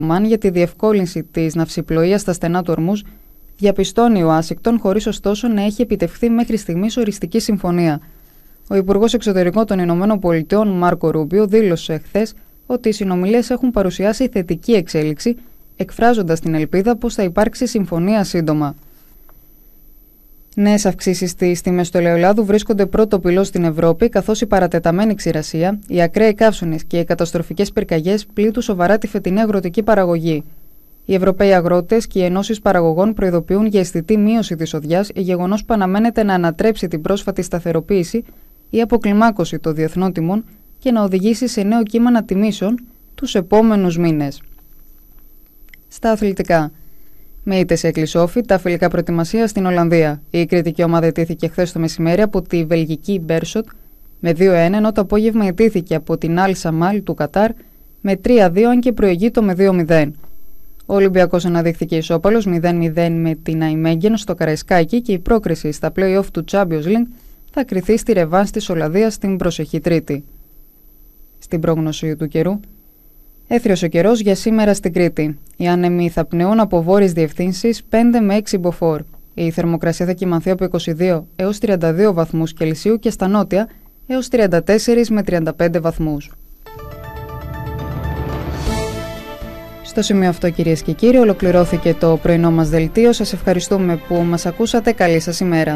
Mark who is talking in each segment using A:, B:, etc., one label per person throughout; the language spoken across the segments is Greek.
A: Ομάν για τη διευκόλυνση της ναυσιπλοείας στα στενά του Ορμούζ, διαπιστώνει η Ουάσιγκτον, χωρίς ωστόσο να έχει επιτευχθεί μέχρι στιγμής οριστική συμφωνία. Ο Υπουργός Εξωτερικών των Ηνωμένων Πολιτειών, Μάρκο Ρούμπιο, δήλωσε χθες ότι οι συνομιλίες έχουν παρουσιάσει θετική εξέλιξη, εκφράζοντας την ελπίδα πως θα υπάρξει συμφωνία σύντομα. Νέες αυξήσεις στις τιμές του ελαιολάδου βρίσκονται πρώτο πυλό στην Ευρώπη, καθώς η παρατεταμένη ξηρασία, οι ακραίοι καύσονες και οι καταστροφικές πυρκαγιές πλήττουν σοβαρά τη φετινή αγροτική παραγωγή. Οι Ευρωπαίοι αγρότες και οι ενώσεις παραγωγών προειδοποιούν για αισθητή μείωση της οδιάς, γεγονός που αναμένεται να ανατρέψει την πρόσφατη σταθεροποίηση ή αποκλιμάκωση των διεθνών τιμών και να οδηγήσει σε νέο κύμα ανατιμήσεων τους επόμενους μήνες. Στα αθλητικά. Με ήττες έκλεισε όφη τα φιλικά προετοιμασία στην Ολλανδία. Η κριτική ομάδα ιτήθηκε χθες το μεσημέρι από τη βελγική Μπέρσοτ με 2-1, ενώ το απόγευμα ιτήθηκε από την Αλ Σαμάλ του Κατάρ με 3-2, αν και προηγείτο με 2-0. Ο Ολυμπιακός αναδείχθηκε ισόπαλος 0-0 με την Αϊμέγγεν στο Καραϊσκάκι και η πρόκριση στα play-off του Champions League θα κριθεί στη ρεβάνς της Ολλανδίας την προσεχή Τρίτη. Στην πρόγνωση του καιρού. Έθριος ο καιρός για σήμερα στην Κρήτη. Οι άνεμοι θα πνεούν από βόρειες διευθύνσεις 5 με 6 μποφόρ. Η θερμοκρασία θα κυμανθεί από 22 έως 32 βαθμούς Κελσίου και στα νότια έως 34 με 35 βαθμούς. Στο σημείο αυτό, κυρίες και κύριοι, ολοκληρώθηκε το πρωινό μας δελτίο. Σας ευχαριστούμε που μας ακούσατε. Καλή σας ημέρα.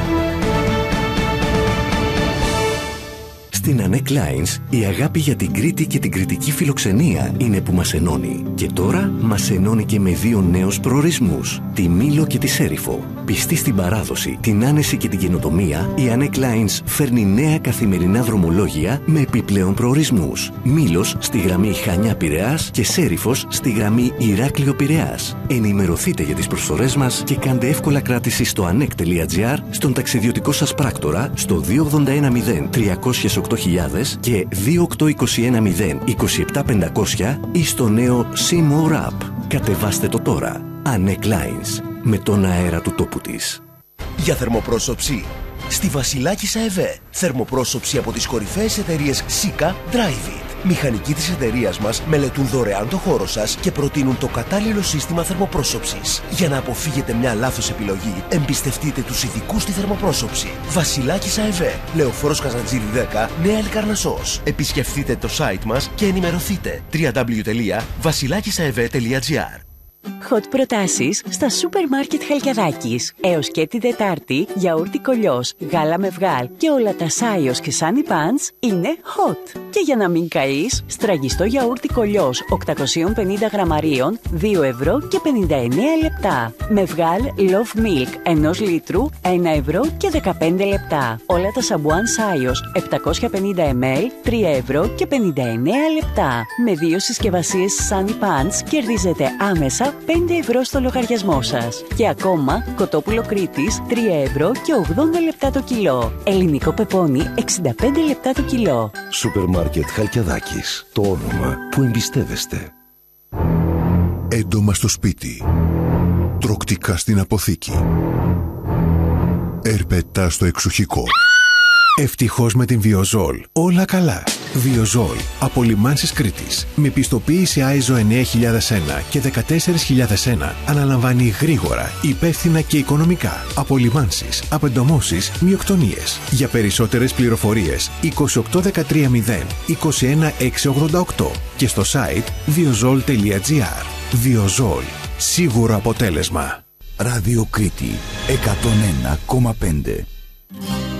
B: Στην Anek Lines, η αγάπη για την Κρήτη και την κρητική φιλοξενία είναι που μας ενώνει. Και τώρα μας ενώνει και με 2 νέους προορισμούς, τη Μήλο και τη Σέριφο. Πιστή στην παράδοση, την άνεση και την καινοτομία, η Anek Lines φέρνει νέα καθημερινά δρομολόγια με επιπλέον προορισμούς. Μήλος στη γραμμή Χανιά-Πειραιάς και Σέριφος στη γραμμή Ηράκλειο-Πειραιάς. Ενημερωθείτε για τις προσφορές μας και κάντε εύκολα κράτηση στο anek.gr, στον ταξιδιωτικό σας πράκτορα, στο 2810 308 και 28210 27500 ή στο νέο C-More App. Κατεβάστε το τώρα. Anek Lines. Με τον αέρα του τόπου της.
C: Για θερμοπρόσωψη. Στη Βασιλάκισσα ΕΒΕ. Θερμοπρόσωψη από τις κορυφαίες εταιρείες Sika, Drive It. Μηχανικοί της εταιρείας μας μελετούν δωρεάν το χώρο σας και προτείνουν το κατάλληλο σύστημα θερμοπρόσωψης. Για να αποφύγετε μια λάθος επιλογή, εμπιστευτείτε τους ειδικούς στη θερμοπρόσωψη. Βασιλάκισσα ΕΒΕ. Λεωφόρος Καζαντζήρη 10, Νέα Ελκαρνασσός. Επισκεφτείτε το site μας και ενημερωθείτε. www.βασιλάκισsaev.gr.
D: Hot προτάσεις στα σούπερ μάρκετ Χαλκιαδάκης. Έως και την Τετάρτη, γιαούρτι κολλιός, γάλα με βγάλ και όλα τα Σάιος και Sunny Pants είναι hot. Και για να μην καείς, στραγγιστό γιαούρτι κολλιός 850 γραμμαρίων, 2 ευρώ και 59 λεπτά. Με βγάλ Love Milk 1 λίτρου, 1 ευρώ και 15 λεπτά. Όλα τα σαμπουάν Σάιος 750 ml, 3 ευρώ και 59 λεπτά. Με 2 συσκευασίες Sunny Pants κερδίζετε άμεσα 5 ευρώ στο λογαριασμό σας. Και ακόμα, κοτόπουλο Κρήτης 3 ευρώ και 80 λεπτά το κιλό. Ελληνικό πεπόνι 65 λεπτά το κιλό.
E: Σούπερ μάρκετ Χαλκιαδάκης. Το όνομα που εμπιστεύεστε.
F: Έντομα στο σπίτι. Τροκτικά στην αποθήκη. Ερπετά στο εξοχικό. Ευτυχώς με την Βιοζόλ. Όλα καλά. Βιοζόλ. Από Λιμάνσης Κρήτης. Με πιστοποίηση ISO 9001 και 14001. Αναλαμβάνει γρήγορα, υπεύθυνα και οικονομικά. Από Λιμάνσης, απεντομώσεις, μειοκτονίες. Για περισσότερες πληροφορίες 28130 21688 και στο site viozol.gr. Βιοζόλ. Σίγουρο αποτέλεσμα.
E: Ράδιο Κρήτη 101,5.